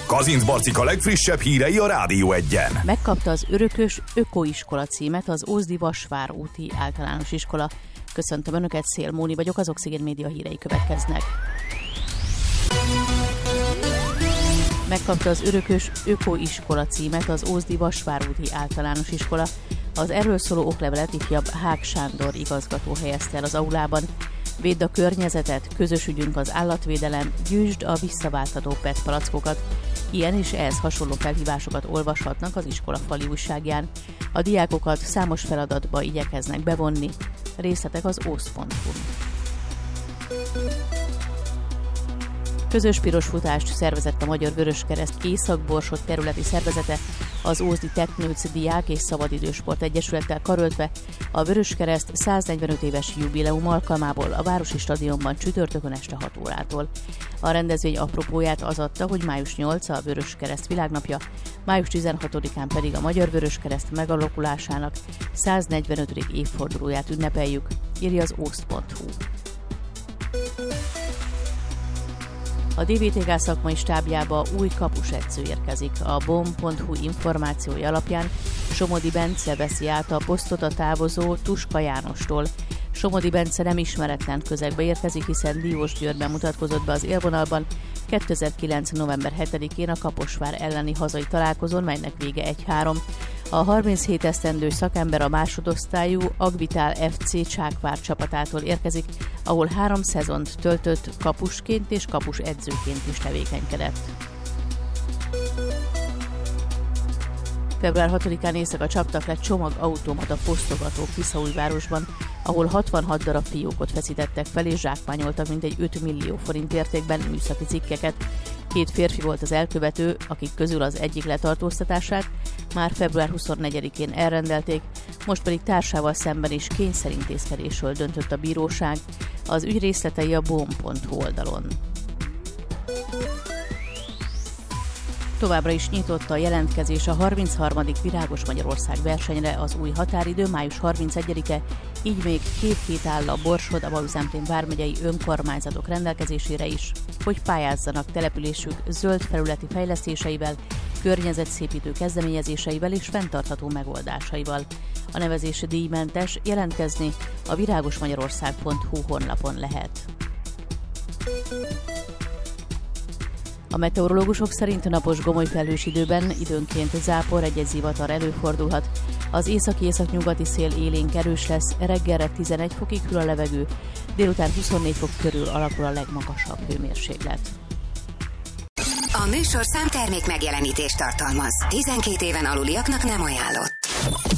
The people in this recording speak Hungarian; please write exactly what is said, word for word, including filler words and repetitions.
Kazinc Barcika legfrissebb hírei a Rádió Egyen. Megkapta az örökös ökoiskola címet az Ózdi Vasvár úti általános iskola. Köszöntöm Önöket, Szél Móni vagyok, az Oxigén Média hírei következnek. Megkapta az örökös ökoiskola címet az Ózdi Vasvár úti általános iskola. Az erről szóló oklevelet ifjabb Hák Sándor igazgató helyezte el az aulában. Védd a környezetet, közös ügyünk az állatvédelem, gyűjtsd a visszaváltható pé e té palackokat. Ilyen és ehhez hasonló felhívásokat olvashatnak az iskola fali újságján. A diákokat számos feladatba igyekeznek bevonni. Részletek az ósz pont hu. Közös piros futást szervezett a Magyar Vöröskereszt Észak-Borsod területi szervezete, az Ózdi Teknőc Diák és Szabadidősport Egyesülettel karöltve a Vöröskereszt száznegyvenöt éves jubileum alkalmából a Városi Stadionban csütörtökön este hat órától. A rendezvény apropóját az adta, hogy május nyolcadika a Vöröskereszt világnapja, május tizenhatodikán pedig a Magyar Vöröskereszt megalakulásának száznegyvenötödik évfordulóját ünnepeljük, írja az ósz pont hu. A dé vé té ká szakmai stábjába új kapusedző érkezik. A bom pont hu információja alapján Somodi Bence veszi át a posztot a távozó Tuska Jánostól. Somodi Bence nem ismeretlen közegbe érkezik, hiszen Diósgyőrben mutatkozott be az élvonalban kétezer-kilenc november hetedikén a Kaposvár elleni hazai találkozón, melynek vége egy három. A harminchét esztendős szakember a másodosztályú Agvitál ef cé Csákvár csapatától érkezik, ahol három szezont töltött kapusként és kapus edzőként is tevékenykedett. február hatodikán éjszaka csaptak le csomagautomata fosztogatók Tiszaújvárosban, ahol hatvanhat darab fiókot feszítettek fel és zsákmányoltak mintegy öt millió forint értékben műszaki cikkeket. Két férfi volt az elkövető, akik közül az egyik letartóztatását már február huszonnegyedikén elrendelték, most pedig társával szemben is kényszerintézkedésről döntött a bíróság. Az ügy részletei a bom pont hu oldalon. Továbbra is nyitott a jelentkezés a harmincharmadik Virágos Magyarország versenyre, az új határidő május harmincegyedike, így még két hét áll a Borsod, a Balatonszentén vármegyei önkormányzatok rendelkezésére is, hogy pályázzanak településük zöld felületi fejlesztéseivel, környezetszépítő kezdeményezéseivel és fenntartható megoldásaival. A nevezés díjmentes, jelentkezni a virágosmagyarország pont hu honlapon lehet. A meteorológusok szerint napos gomoly felhős időben időnként zápor, egy-egy zivatar előfordulhat. Az északi-északnyugati szél élénk erős lesz, reggelre tizenegy fokig hűl a levegő, délután huszonnégy fok körül alakul a legmagasabb hőmérséklet. A műsorszám termék megjelenítést tartalmaz. tizenkét éven aluliaknak nem ajánlott.